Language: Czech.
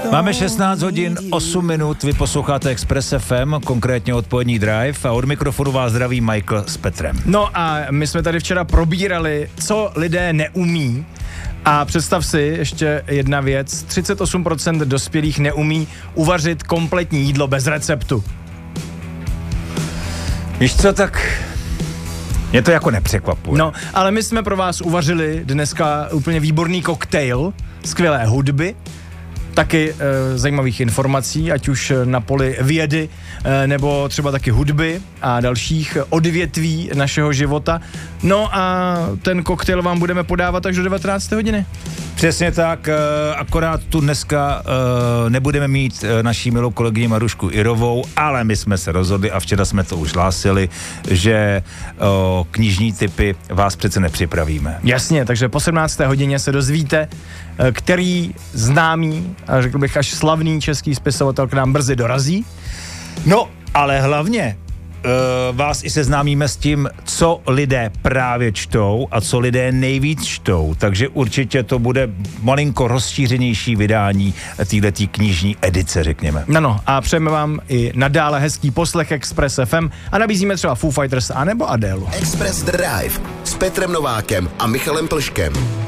Máme 16 hodin 8 minut, vy posloucháte Express FM, konkrétně odpolední Drive a od mikrofonu vás zdraví Michael s Petrem. No a my jsme tady včera probírali, co lidé neumí. A představ si ještě jedna věc, 38% dospělých neumí uvařit kompletní jídlo bez receptu. Víš co, tak mě to jako nepřekvapuje. No, ale my jsme pro vás uvařili dneska úplně výborný koktejl, skvělé hudby, taky zajímavých informací, ať už na poli vědy, nebo třeba taky hudby a dalších odvětví našeho života. No a ten koktejl vám budeme podávat až do 19. hodiny. Přesně tak, akorát tu dneska nebudeme mít naší milou kolegyni Marušku Irovou, ale my jsme se rozhodli a včera jsme to už hlásili, že knižní tipy vás přece nepřipravíme. Jasně, takže po 17. hodině se dozvíte, který známý a řekl bych až slavný český spisovatel k nám brzy dorazí. No, ale hlavně vás i seznámíme s tím, co lidé právě čtou a co lidé nejvíc čtou, takže určitě to bude malinko rozšířenější vydání této knižní edice, řekněme. No, a přejeme vám i nadále hezký poslech Express FM a nabízíme třeba Foo Fighters anebo Adélu. Express Drive s Petrem Novákem a Michalem Plškem.